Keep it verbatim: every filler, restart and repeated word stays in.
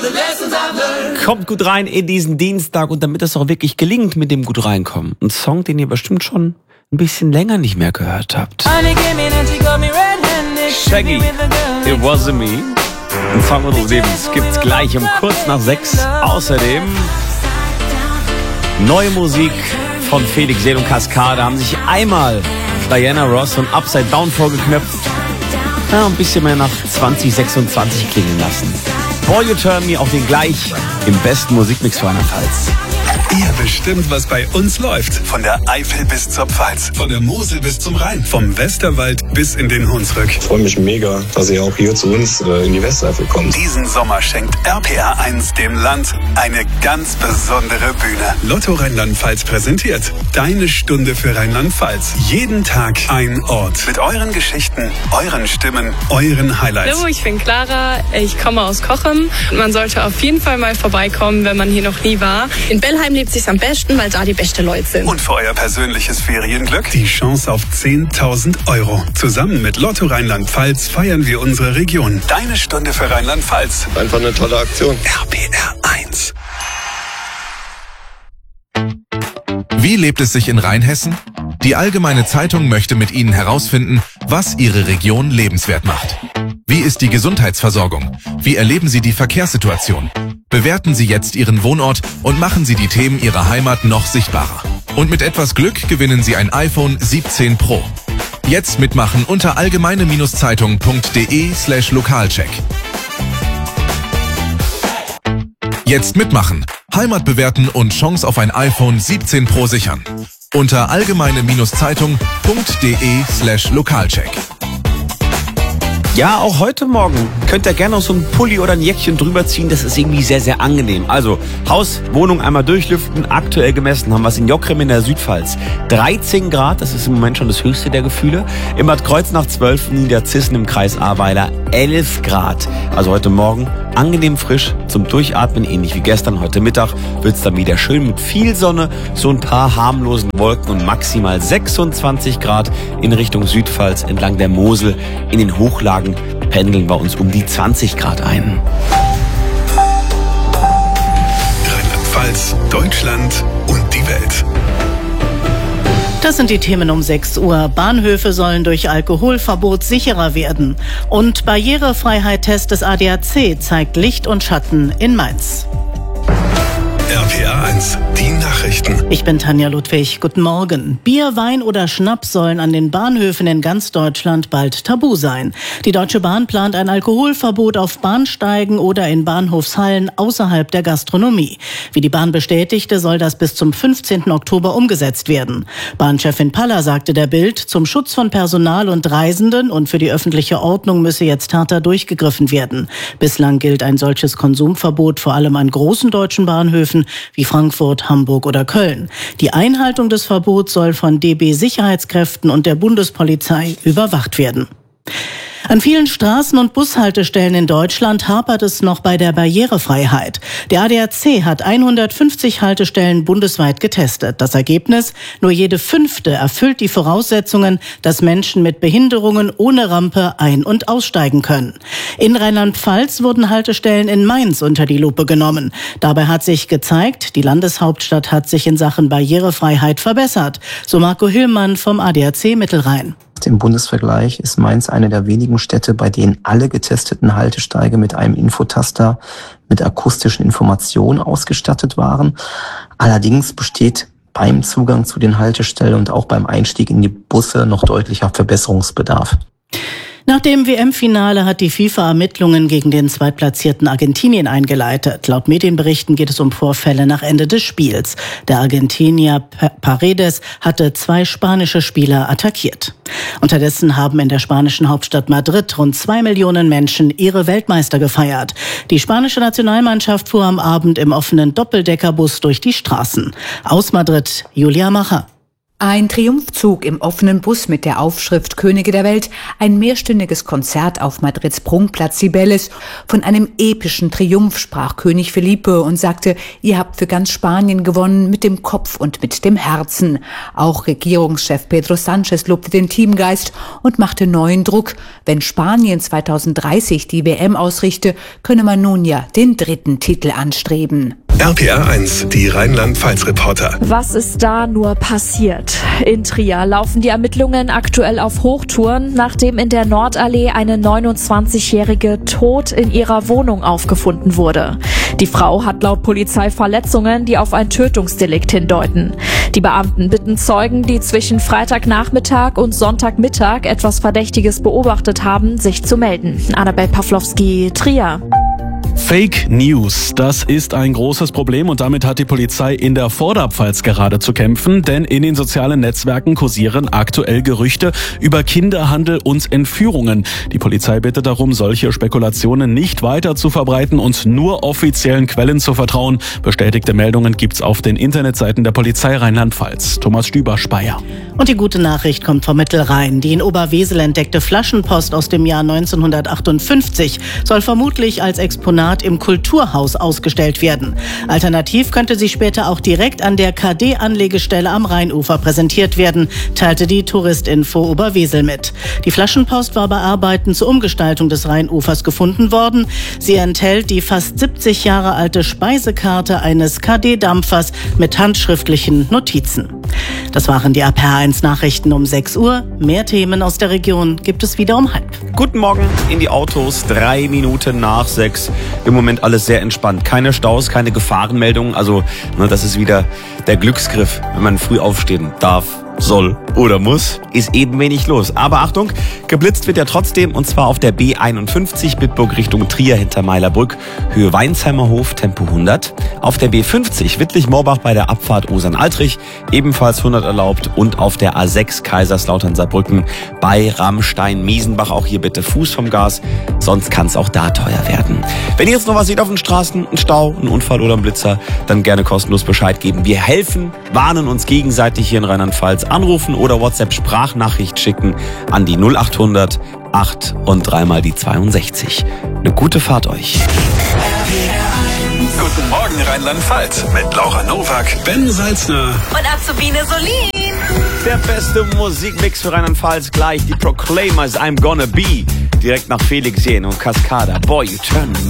Kommt gut rein in diesen Dienstag und damit es auch wirklich gelingt mit dem gut reinkommen. Ein Song, den ihr bestimmt schon ein bisschen länger nicht mehr gehört habt. Shaggy, It Wasn't Me. Ein Song unseres Lebens gibt's gleich um kurz nach sechs. Außerdem neue Musik von Felix Jähn und Kaskade haben sich einmal Diana Ross und Upside Down vorgeknöpft. Ja, ein bisschen mehr nach zwanzig sechsundzwanzig klingen lassen. Boy You Turn Me, auch den gleich im besten Musikmix für Rheinland-Pfalz. Ihr bestimmt, was bei uns läuft. Von der Eifel bis zur Pfalz, von der Mosel bis zum Rhein, vom Westerwald bis in den Hunsrück. Ich freue mich mega, dass ihr auch hier zu uns äh, in die Westeifel kommt. Diesen Sommer schenkt R P R eins dem Land eine ganz besondere Bühne. Lotto Rheinland-Pfalz präsentiert Deine Stunde für Rheinland-Pfalz. Jeden Tag ein Ort. Mit euren Geschichten, euren Stimmen, euren Highlights. Hallo, ich bin Clara, ich komme aus Cochem. Man sollte auf jeden Fall mal vorbeikommen, wenn man hier noch nie war. In Bellheim lebt sich's am besten, weil da die besten Leute sind. Und für euer persönliches Ferienglück die Chance auf zehntausend Euro. Zusammen mit Lotto Rheinland-Pfalz feiern wir unsere Region. Deine Stunde für Rheinland-Pfalz. Einfach eine tolle Aktion. R P R eins. Wie lebt es sich in Rheinhessen? Die Allgemeine Zeitung möchte mit Ihnen herausfinden, was Ihre Region lebenswert macht. Wie ist die Gesundheitsversorgung? Wie erleben Sie die Verkehrssituation? Bewerten Sie jetzt Ihren Wohnort und machen Sie die Themen Ihrer Heimat noch sichtbarer. Und mit etwas Glück gewinnen Sie ein iPhone siebzehn Pro. Jetzt mitmachen unter allgemeine-zeitung.de slash Lokalcheck. Jetzt mitmachen, Heimat bewerten und Chance auf ein iPhone siebzehn Pro sichern. Unter allgemeine-zeitung.de slash Lokalcheck. Ja, auch heute Morgen könnt ihr gerne noch so ein Pulli oder ein Jäckchen drüber ziehen. Das ist irgendwie sehr, sehr angenehm. Also Haus, Wohnung einmal durchlüften. Aktuell gemessen haben wir es in Jockrem in der Südpfalz. dreizehn Grad, das ist im Moment schon das höchste der Gefühle. In Bad Kreuznach zwölf, Niederzissen im Kreis Ahrweiler elf Grad. Also heute Morgen angenehm frisch zum Durchatmen, ähnlich wie gestern. Heute Mittag wird es dann wieder schön mit viel Sonne, so ein paar harmlosen Wolken und maximal sechsundzwanzig Grad in Richtung Südpfalz entlang der Mosel. In den Hochlagen pendeln wir uns um die zwanzig Grad ein. Rheinland-Pfalz, Deutschland und die Welt. Das sind die Themen um sechs Uhr. Bahnhöfe sollen durch Alkoholverbot sicherer werden. Und Barrierefreiheit-Test des A D A C zeigt Licht und Schatten in Mainz. R P R eins, die Nachrichten. Ich bin Tanja Ludwig. Guten Morgen. Bier, Wein oder Schnaps sollen an den Bahnhöfen in ganz Deutschland bald tabu sein. Die Deutsche Bahn plant ein Alkoholverbot auf Bahnsteigen oder in Bahnhofshallen außerhalb der Gastronomie. Wie die Bahn bestätigte, soll das bis zum fünfzehnten Oktober umgesetzt werden. Bahnchefin Paller sagte der Bild, zum Schutz von Personal und Reisenden und für die öffentliche Ordnung müsse jetzt härter durchgegriffen werden. Bislang gilt ein solches Konsumverbot vor allem an großen deutschen Bahnhöfen wie Frankfurt, Hamburg oder Köln. Die Einhaltung des Verbots soll von D B-Sicherheitskräften und der Bundespolizei überwacht werden. An vielen Straßen- und Bushaltestellen in Deutschland hapert es noch bei der Barrierefreiheit. Der A D A C hat hundertfünfzig Haltestellen bundesweit getestet. Das Ergebnis: Nur jede fünfte erfüllt die Voraussetzungen, dass Menschen mit Behinderungen ohne Rampe ein- und aussteigen können. In Rheinland-Pfalz wurden Haltestellen in Mainz unter die Lupe genommen. Dabei hat sich gezeigt, die Landeshauptstadt hat sich in Sachen Barrierefreiheit verbessert. So Marco Hillmann vom A D A C Mittelrhein. Im Bundesvergleich ist Mainz eine der wenigen Städte, bei denen alle getesteten Haltesteige mit einem Infotaster mit akustischen Informationen ausgestattet waren. Allerdings besteht beim Zugang zu den Haltestellen und auch beim Einstieg in die Busse noch deutlicher Verbesserungsbedarf. Nach dem W M-Finale hat die FIFA Ermittlungen gegen den zweitplatzierten Argentinien eingeleitet. Laut Medienberichten geht es um Vorfälle nach Ende des Spiels. Der Argentinier Paredes hatte zwei spanische Spieler attackiert. Unterdessen haben in der spanischen Hauptstadt Madrid rund zwei Millionen Menschen ihre Weltmeister gefeiert. Die spanische Nationalmannschaft fuhr am Abend im offenen Doppeldeckerbus durch die Straßen. Aus Madrid, Julia Macher. Ein Triumphzug im offenen Bus mit der Aufschrift Könige der Welt, ein mehrstündiges Konzert auf Madrids Prunkplatz Cibeles. Von einem epischen Triumph sprach König Felipe und sagte, ihr habt für ganz Spanien gewonnen, mit dem Kopf und mit dem Herzen. Auch Regierungschef Pedro Sánchez lobte den Teamgeist und machte neuen Druck. Wenn Spanien zweitausenddreißig die W M ausrichte, könne man nun ja den dritten Titel anstreben. R P R eins, die Rheinland-Pfalz-Reporter. Was ist da nur passiert? In Trier laufen die Ermittlungen aktuell auf Hochtouren, nachdem in der Nordallee eine neunundzwanzigjährige tot in ihrer Wohnung aufgefunden wurde. Die Frau hat laut Polizei Verletzungen, die auf ein Tötungsdelikt hindeuten. Die Beamten bitten Zeugen, die zwischen Freitagnachmittag und Sonntagmittag etwas Verdächtiges beobachtet haben, sich zu melden. Annabel Pawlowski, Trier. Fake News, das ist ein großes Problem und damit hat die Polizei in der Vorderpfalz gerade zu kämpfen, denn in den sozialen Netzwerken kursieren aktuell Gerüchte über Kinderhandel und Entführungen. Die Polizei bittet darum, solche Spekulationen nicht weiter zu verbreiten und nur offiziellen Quellen zu vertrauen. Bestätigte Meldungen gibt's auf den Internetseiten der Polizei Rheinland-Pfalz. Thomas Stüber-Speyer. Und die gute Nachricht kommt vom Mittelrhein. Die in Oberwesel entdeckte Flaschenpost aus dem Jahr neunzehnhundertachtundfünfzig soll vermutlich als Exponat im Kulturhaus ausgestellt werden. Alternativ könnte sie später auch direkt an der K D-Anlegestelle am Rheinufer präsentiert werden, teilte die Touristinfo Oberwesel mit. Die Flaschenpost war bei Arbeiten zur Umgestaltung des Rheinufers gefunden worden. Sie enthält die fast siebzig Jahre alte Speisekarte eines K D-Dampfers mit handschriftlichen Notizen. Das waren die R P R eins Nachrichten um sechs Uhr. Mehr Themen aus der Region gibt es wieder um halb. Guten Morgen in die Autos, drei Minuten nach sechs. Im Moment alles sehr entspannt. Keine Staus, keine Gefahrenmeldungen. Also ne, das ist wieder der Glücksgriff, wenn man früh aufstehen darf, soll oder muss, ist eben wenig los. Aber Achtung, geblitzt wird ja trotzdem, und zwar auf der B einundfünfzig Bitburg Richtung Trier hinter Meilerbrück, Höhe Weinsheimer Hof, Tempo hundert. Auf der B fünfzig Wittlich-Morbach bei der Abfahrt Osern-Altrich, ebenfalls hundert erlaubt. Und auf der A sechs Kaiserslautern-Saarbrücken bei Rammstein-Miesenbach, auch hier bitte Fuß vom Gas, sonst kann es auch da teuer werden. Wenn ihr jetzt noch was seht auf den Straßen, einen Stau, einen Unfall oder einen Blitzer, dann gerne kostenlos Bescheid geben. Wir helfen, warnen uns gegenseitig hier in Rheinland-Pfalz. Anrufen oder WhatsApp-Sprachnachricht schicken an die null achthundert acht und dreimal die zweiundsechzig. Eine gute Fahrt euch. Guten Morgen Rheinland-Pfalz mit Laura Nowak, Ben Salzner Und Azubine Solin. Der beste Musikmix für Rheinland-Pfalz gleich. Die Proclaimers, I'm Gonna Be. Direkt nach Felix Jähn und Cascada. Boy, you turn me